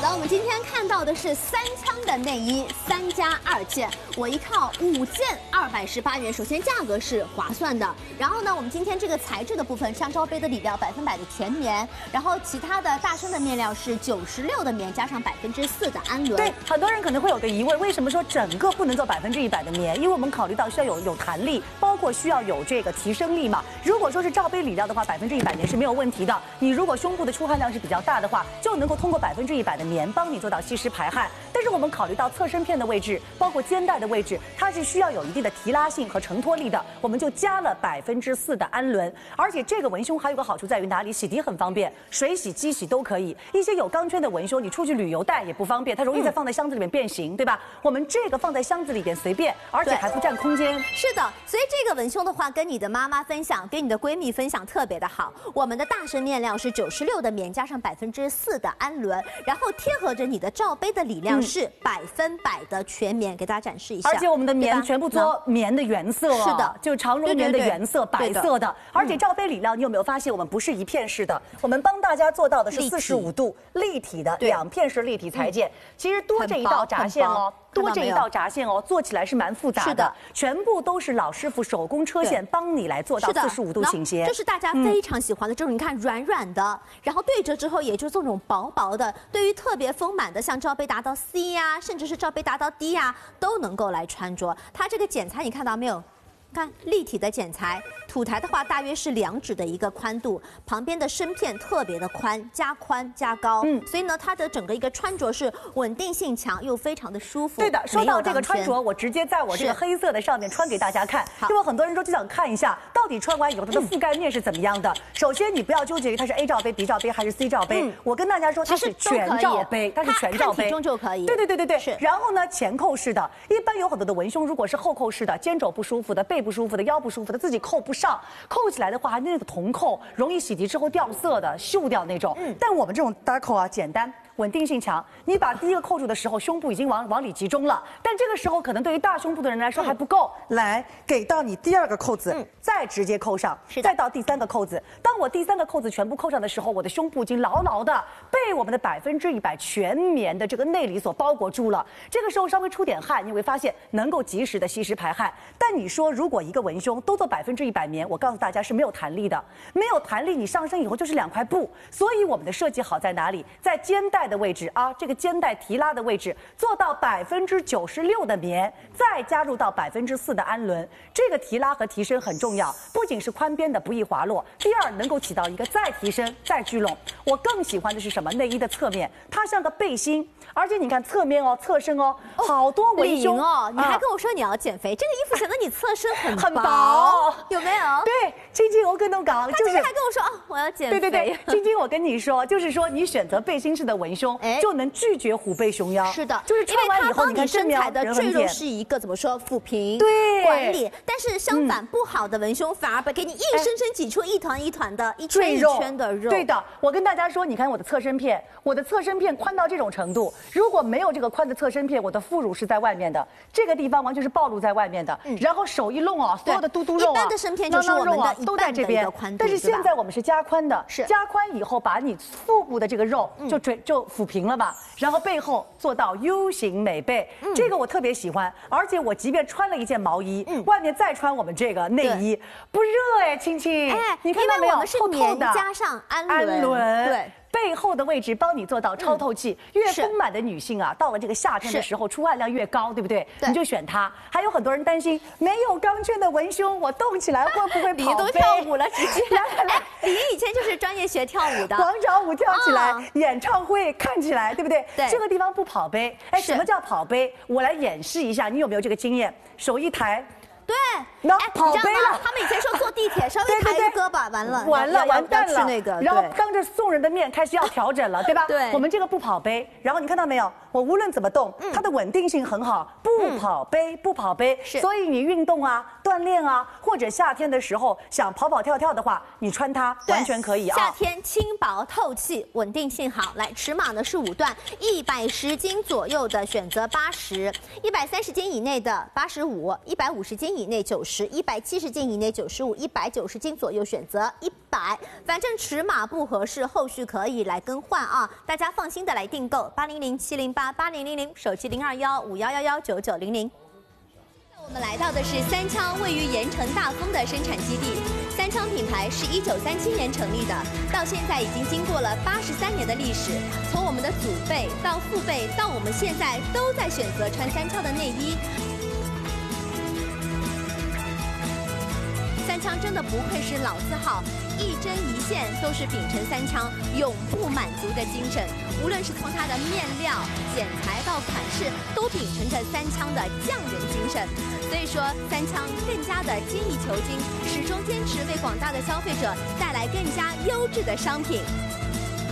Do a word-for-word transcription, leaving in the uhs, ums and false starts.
的，我们今天看到的是三枪的内衣，三加二件，我一套五件二百十八元。首先价格是划算的，然后呢，我们今天这个材质的部分，像罩杯的里料百分百的全棉，然后其他的大身的面料是九十六的棉，加上百分之四的氨纶。 对，很多人可能会有个疑问，为什么说整个不能做百分之一百的棉？因为我们考虑到需要有有弹力，包括需要有这个提升力嘛。如果说是罩杯里料的话，百分之一百棉是没有问题的。你如果胸部的出汗量是比较大的话，就能够通过百分之一百的棉帮你做到吸湿排汗。但是我们考虑到侧身片的位置，包括肩带的位置，它是需要有一定的提拉性和承托力的，我们就加了百分之四的氨纶。而且这个文胸还有个好处在于哪里？洗涤很方便，水洗、机洗都可以。一些有钢圈的文胸，你出去旅游带也不方便，它容易再放在箱子里面变形，对吧？我们这个放在箱子里边随便，而且还不占空间。 是的，所以这个文胸的话，跟你的妈妈分享，跟你的闺蜜分享特别的好。我们的大身面料是九十六的棉，加上百分之四的氨纶，然后贴合着你的罩杯的里料是百分百的全棉，给大家展示一下。 而且我们的棉全部做棉的原色、哦， 是的， 就长绒棉的原色，白色的。而且罩杯里料，你有没有发现我们不是一片式的？我们帮大家做到的是四十五度立体的两片式立体裁剪。其实多这一道闸线哦。多这一道闸线哦，做起来是蛮复杂的，是的，全部都是老师傅手工车线帮你来做到四十五度倾斜， 这是大家非常喜欢的这种，你看软软的，然后对折之后也就这种薄薄的，对于特别丰满的，像罩杯达到 C 呀、啊，甚至是罩杯达到 D 呀、啊，都能够来穿着。它这个剪裁你看到没有？看立体的剪裁，土台的话大约是两指的一个宽度，旁边的身片特别的宽，加宽加高，嗯，所以呢，它的整个一个穿着是稳定性强，又非常的舒服。 对的，说到这个穿着，我直接在我这个黑色的上面穿给大家看，因为很多人说就想看一下，到底穿完以后它的覆盖面是怎么样的。嗯、首先，你不要纠结于它是 A 罩杯、B 罩杯还是 C 罩杯，嗯、我跟大家说它是全罩杯，它是全罩杯， 体重就可以。 对对对对对。是。然后呢，前扣式的，一般有很多的文胸，如果是后扣式的，肩肘不舒服的，背不舒服的，腰不舒服的，自己扣不上，扣起来的话，还那个铜扣容易洗涤之后掉色的，锈掉那种。嗯，但我们这种单扣啊，简单。稳定性强，你把第一个扣住的时候，胸部已经往往里集中了，但这个时候可能对于大胸部的人来说还不够。嗯、来，给到你第二个扣子，嗯、再直接扣上，再到第三个扣子。当我第三个扣子全部扣上的时候，我的胸部已经牢牢的被我们的百分之一百全棉的这个内里所包裹住了。这个时候稍微出点汗，你会发现能够及时的吸湿排汗。但你说如果一个文胸都做百分之一百棉，我告诉大家是没有弹力的，没有弹力，你上身以后就是两块布。所以我们的设计好在哪里？在肩带的位置啊，这个肩带提拉的位置做到百分之九十六的棉，再加入到百分之四的氨纶，这个提拉和提升很重要，不仅是宽边的不易滑落，第二能够起到一个再提升再聚拢。我更喜欢的是什么？内衣的侧面，它像个背心，而且你看侧面哦，侧身哦，好多文胸哦。你还跟我说你要减肥，这个衣服显得你侧身很很薄， 有没有？ 对，晶晶我跟侬讲， 就是还跟我说啊，我要减肥。 对对对，晶晶我跟你说，就是说你选择背心式的文胸。就能拒绝虎背熊腰， 是的， 就是穿完以后，你看身材的赘肉是一个怎么说抚平对管理，但是相反不好的文胸反而把给你硬生生挤出一团一团的一圈一圈的肉。 对的，我跟大家说，你看我的侧身片，我的侧身片宽到这种程度，如果没有这个宽的侧身片，我的副乳是在外面的，这个地方完全是暴露在外面的。然后手一弄啊，所有的嘟嘟肉啊， 一般的身片就是我们的都在这边，但是现在我们是加宽的， 是加宽以后把你腹部的这个肉就垂就抚平了吧。然后背后做到 U 型美背，嗯、这个我特别喜欢，而且我即便穿了一件毛衣，嗯、外面再穿我们这个内衣，不热哎，青青， 哎， 你看到没有？ 因为我们是棉加上氨纶，对。 背后的位置帮你做到超透气，嗯、越丰满的女性啊，到了这个夏天的时候，出汗量越高，对不对？ 对， 你就选它。还有很多人担心没有钢圈的文胸，我动起来会不会跑飞？ 李都跳舞了，直接来来来，李以前就是专业学跳舞的， 广场舞跳起来，哦、演唱会看起来，对不对？ 对， 这个地方不跑杯，哎，什么叫跑杯？我来演示一下，你有没有这个经验？手一抬。 对， 然后跑杯了。 他们以前说坐地铁稍微抬个胳膊，完了， 完了，完蛋了。 那个， 然后当着众人的面开始要调整了，对吧？ 对， 我们这个不跑杯，然后你看到没有？我无论怎么动，它的稳定性很好，不跑杯，不跑杯。 是， 所以你运动啊、锻炼啊，或者夏天的时候想跑跑跳跳的话，你穿它完全可以啊。 夏天轻薄透气，稳定性好。来，尺码呢是五段，一百十斤左右的选择八十，一百三十斤以内的八十五，一百五十斤以以内九十，一百七十斤以内九十五，一百九十斤左右选择一百，反正尺码不合适，后续可以来更换啊，大家放心的来订购八零零七零八八零零零，手机零二幺五幺幺幺九九零零。我们来到的是三枪位于盐城大丰的生产基地。三枪品牌是一九三七年成立的，到现在已经经过了八十三年的历史。从我们的祖辈到父辈到我们现在，都在选择穿三枪的内衣。三枪真的不愧是老字号，一针一线都是秉承三枪永不满足的精神。无论是从它的面料、剪裁到款式，都秉承着三枪的匠人精神。所以说，三枪更加的精益求精，始终坚持为广大的消费者带来更加优质的商品。